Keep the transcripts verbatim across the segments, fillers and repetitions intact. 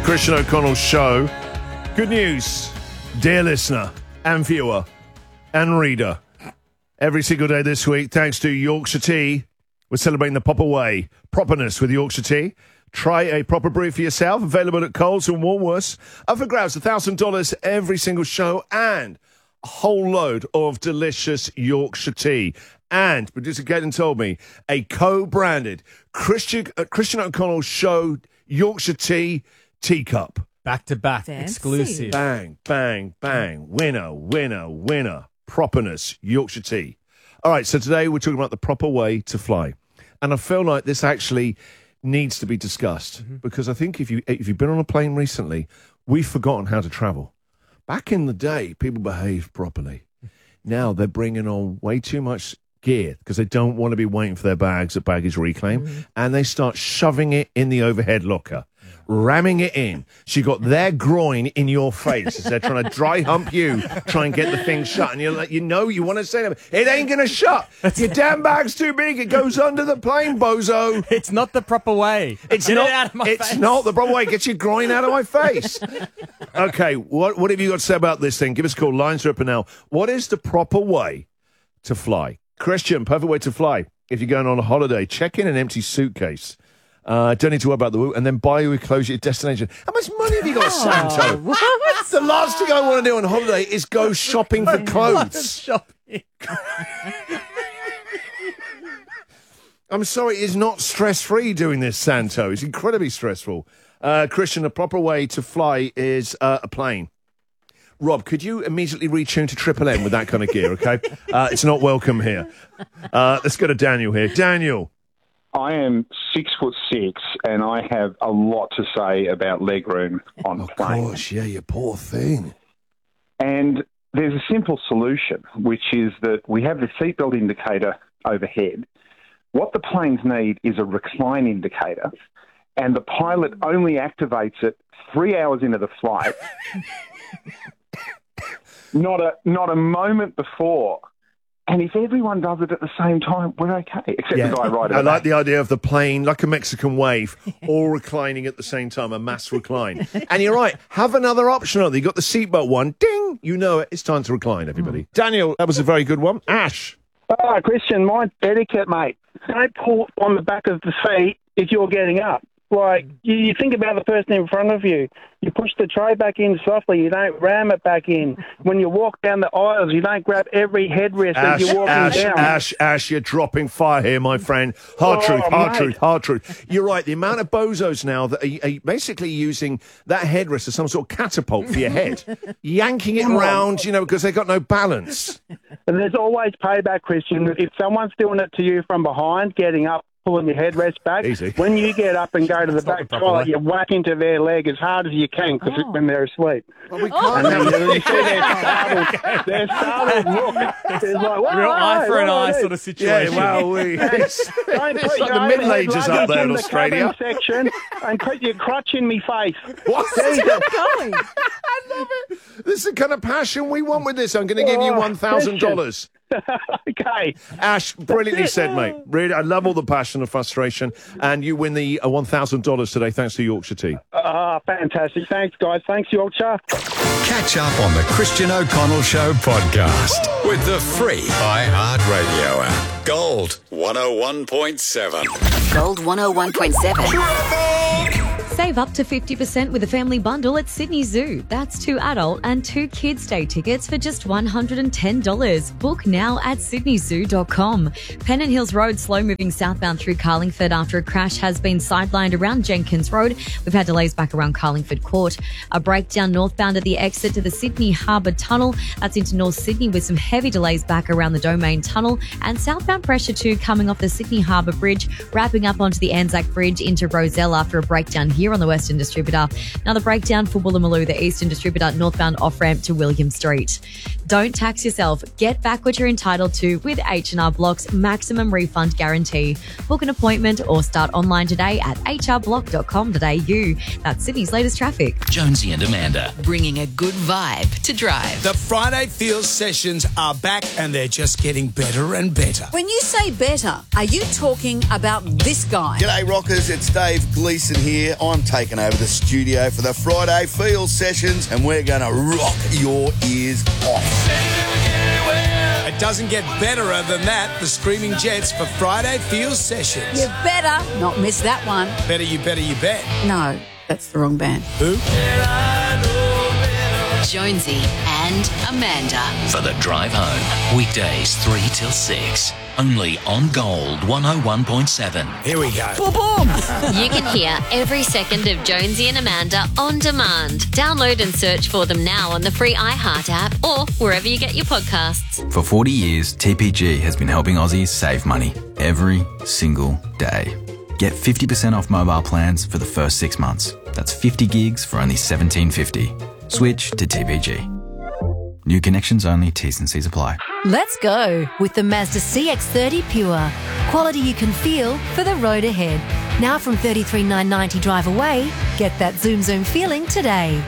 Christian O'Connell Show. Good news, dear listener and viewer and reader. Every single day this week, thanks to Yorkshire Tea, we're celebrating the proper way, properness with Yorkshire Tea. Try a proper brew for yourself, available at Coles and Woolworths. Up for grabs, one thousand dollars every single show and a whole load of delicious Yorkshire Tea. And producer Gaten told me a co-branded Christian, uh, Christian O'Connell Show Yorkshire Tea teacup. Back to back, Fancy. exclusive. Bang, bang, bang. Winner, winner, winner. Properness, Yorkshire Tea. All right, so today we're talking about the proper way to fly. And I feel like this actually needs to be discussed mm-hmm. because I think if, you, if you've been on a plane recently, we've forgotten how to travel. Back in the day, people behaved properly. Now they're bringing on way too much gear because they don't want to be waiting for their bags at baggage reclaim, mm-hmm. and they start shoving it in the overhead locker, ramming it in. So you got their groin in your face as they're trying to dry hump you, try and get the thing shut, and you're like, you know, you want to say to them, it ain't gonna shut. Your damn bag's too big. It goes under the plane, bozo. It's not the proper way. It's Get not. it out of my it's face. not the proper way. Get your groin out of my face. Okay, what what have you got to say about this thing? Give us a call. Lines are open now. What is the proper way to fly? Christian, perfect way to fly. If you're going on a holiday, check in an empty suitcase. Uh, don't need to worry about the route, and then buy your clothes at your destination. How much money have you got, Santo? What? The last thing I want to do on holiday is go shopping for clothes. Shopping. I'm sorry, it's not stress-free doing this, Santo. It's incredibly stressful. Uh, Christian, the proper way to fly is uh, a plane. Rob, could you immediately retune to Triple M with that kind of gear, okay? Uh, it's not welcome here. Uh, let's go to Daniel here. Daniel. I am six foot six, and I have a lot to say about legroom on Of planes. course, yeah, you poor thing. And there's a simple solution, which is that we have the seatbelt indicator overhead. What the planes need is a recline indicator, and the pilot only activates it three hours into the flight. Not a not a moment before. And if everyone does it at the same time, we're okay. Except Yeah. the guy right at I the like back. the idea of the plane, like a Mexican wave, all reclining at the same time, a mass recline. And you're right, have another option on there. You've got the seatbelt one. Ding! You know it. It's time to recline, everybody. Mm. Daniel, that was a very good one. Ash. Ah, Christian, mine's etiquette, mate. Don't pull on the back of the seat if you're getting up. Like, you, you think about the person in front of you. You push the tray back in softly. You don't ram it back in. When you walk down the aisles, you don't grab every headrest Ash, as you're walking Ash, down. Ash, Ash, you're dropping fire here, my friend. Hard Oh, truth, hard mate. truth, hard truth. You're right. The amount of bozos now that are, are basically using that headrest as some sort of catapult for your head, yanking it around, you know, because they've got no balance. And there's always payback, Christian. If someone's doing it to you from behind, getting up, pulling your headrest back, Easy. when you get up and go to the back not the proper toilet, way. you whack into their leg as hard as you can because Oh. when they're asleep. Well, we And can't then you see their startled, their startled look. It's like, whoa, Real whoa, eye for what an do I eye do? sort of Yeah, situation. well, we... Don't It's put like your the Middle overhead Ages up luggage there in the Australia. cabin section and put your crutch in me face. What's Jesus. Going. I love it. This is the kind of passion we want with this. I'm going to give you Oh, one thousand dollars. Okay. Ash, brilliantly said, mate. Really, I love all the passion and frustration. And you win the uh, one thousand dollars today thanks to Yorkshire Tea. Ah, fantastic. Thanks, guys. Thanks, Yorkshire. Catch up on the Christian O'Connell Show podcast with the free iHeartRadio app. Gold one oh one point seven. Gold one oh one point seven. Save up to fifty percent with a family bundle at Sydney Zoo. That's two adult and two kids' day tickets for just one hundred ten dollars. Book now at sydney zoo dot com. Pennant Hills Road slow moving southbound through Carlingford after a crash has been sidelined around Jenkins Road. We've had delays back around Carlingford Court. A breakdown northbound at the exit to the Sydney Harbour Tunnel. That's into North Sydney with some heavy delays back around the Domain Tunnel. And southbound pressure too coming off the Sydney Harbour Bridge, wrapping up onto the Anzac Bridge into Roselle after a breakdown here on the Western Distributor. Another breakdown for Woolloomooloo, the Eastern Distributor, northbound off-ramp to William Street. Don't tax yourself. Get back what you're entitled to with H and R Block's maximum refund guarantee. Book an appointment or start online today at h r block dot com dot a u. That's Sydney's latest traffic. Jonesy and Amanda. Bringing a good vibe to drive. The Friday Feels sessions are back and they're just getting better and better. When you say better, are you talking about this guy? G'day, Rockers. It's Dave Gleeson here. I'm I'm taking over the studio for the Friday Feel Sessions, and we're going to rock your ears off. It doesn't get betterer than that. The Screaming Jets for Friday Feel Sessions. You better not miss that one. Better you better you bet. No, that's the wrong band. Who? Jonesy and Amanda. For the drive home. Weekdays three till six. Only on Gold one oh one point seven. Here we go. Boom, boom. You can hear every second of Jonesy and Amanda on demand. Download and search for them now on the free iHeart app or wherever you get your podcasts. For forty years, T P G has been helping Aussies save money every single day. Get fifty percent off mobile plans for the first six months. That's fifty gigs for only seventeen fifty. Switch to T P G. New connections only, T's and C's apply. Let's go with the Mazda C X thirty Pure. Quality you can feel for the road ahead. Now from thirty-three thousand nine hundred ninety drive away, get that zoom zoom feeling today.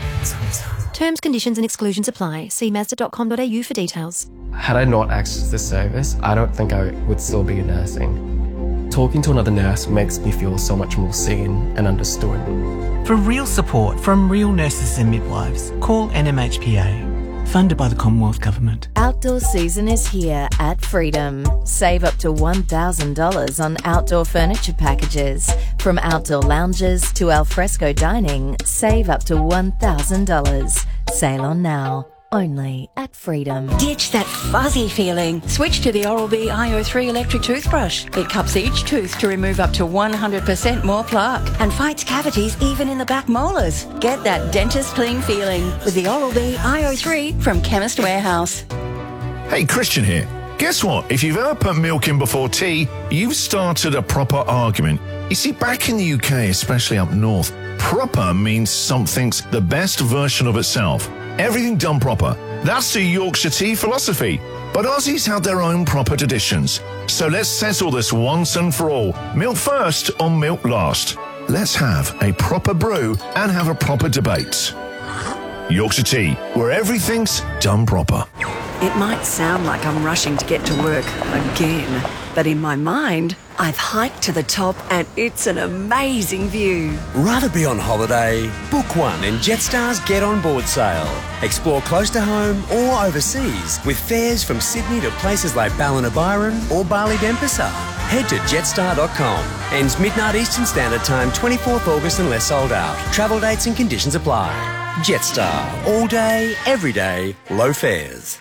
Terms, conditions and exclusions apply. See mazda dot com dot a u for details. Had I not accessed this service, I don't think I would still be nursing. Talking to another nurse makes me feel so much more seen and understood. For real support from real nurses and midwives, call N M H P A. Funded by the Commonwealth Government. Outdoor season is here at Freedom. Save up to one thousand dollars on outdoor furniture packages. From outdoor lounges to alfresco dining, save up to one thousand dollars. Sail on now. Only at Freedom. Ditch that fuzzy feeling. Switch to the Oral-B I O three electric toothbrush. It cups each tooth to remove up to one hundred percent more plaque and fights cavities even in the back molars. Get that dentist clean feeling with the Oral-B I O three from Chemist Warehouse. Hey, Christian here. Guess what? If you've ever put milk in before tea, you've started a proper argument. You see, back in the U K, especially up north, proper means something's the best version of itself. Everything done proper. That's the Yorkshire tea philosophy. But Aussies have their own proper traditions. So let's settle this once and for all. Milk first or milk last? Let's have a proper brew and have a proper debate. Yorkshire tea, where everything's done proper. It might sound like I'm rushing to get to work again, but in my mind, I've hiked to the top and it's an amazing view. Rather be on holiday? Book one in Jetstar's Get On Board sale. Explore close to home or overseas with fares from Sydney to places like Ballina-Byron or Bali-Denpasar. Head to jetstar dot com. Ends midnight Eastern Standard Time, twenty-fourth August unless sold out. Travel dates and conditions apply. Jetstar. All day, every day, low fares.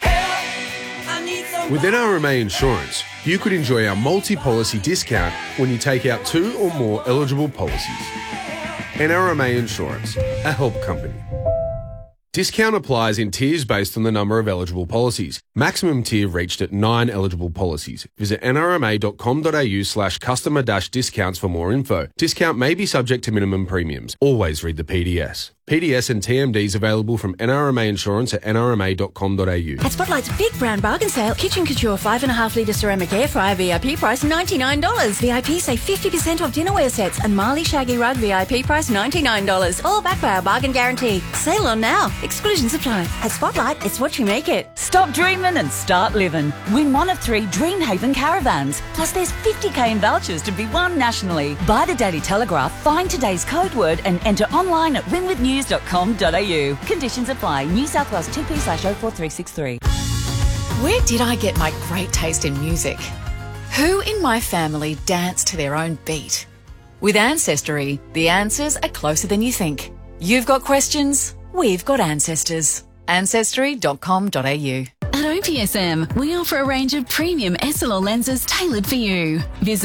With N R M A Insurance, you could enjoy our multi-policy discount when you take out two or more eligible policies. N R M A Insurance, a help company. Discount applies in tiers based on the number of eligible policies. Maximum tier reached at nine eligible policies. Visit n r m a dot com dot a u slash customer dash discounts for more info. Discount may be subject to minimum premiums. Always read the P D S. P D S and T M Ds available from N R M A Insurance at n r m a dot com dot a u. At Spotlight's big brand bargain sale, Kitchen Couture five and a half litre ceramic air fryer V I P price ninety-nine dollars. V I P save fifty percent off dinnerware sets and Marley Shaggy Rug V I P price ninety-nine dollars. All backed by our bargain guarantee. Sale on now. Exclusions apply. At Spotlight, it's what you make it. Stop dreaming and start living. Win one of three Dreamhaven caravans. Plus there's fifty k in vouchers to be won nationally. Buy the Daily Telegraph, find today's code word and enter online at win with news dot com dot a u. Conditions apply. New South Wales two P slash oh four three six three. Where did I get my great taste in music? Who in my family dance to their own beat? With Ancestry, the answers are closer than you think. You've got questions, we've got ancestors. ancestry dot com dot a u. At O P S M, we offer a range of premium S L R lenses tailored for you. Visit